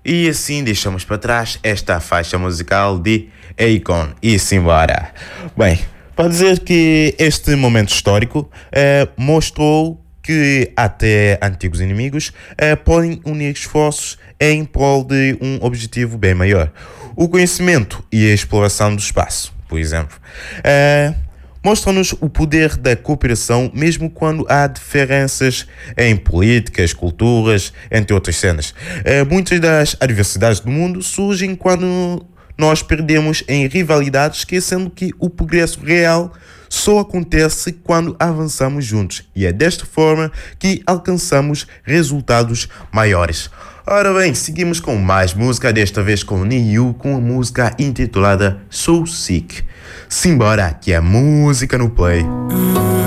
E assim deixamos para trás esta faixa musical de Akon e simbora. Bem, para dizer que este momento histórico mostrou que até antigos inimigos podem unir esforços em prol de um objetivo bem maior. O conhecimento e a exploração do espaço, por exemplo. Mostram-nos o poder da cooperação mesmo quando há diferenças em políticas, culturas, entre outras cenas. Muitas das adversidades do mundo surgem quando nós perdemos em rivalidades, esquecendo que o progresso real só acontece quando avançamos juntos. E é desta forma que alcançamos resultados maiores. Ora bem, seguimos com mais música, desta vez com Niu, com a música intitulada So Sick. Simbora, que é música no play.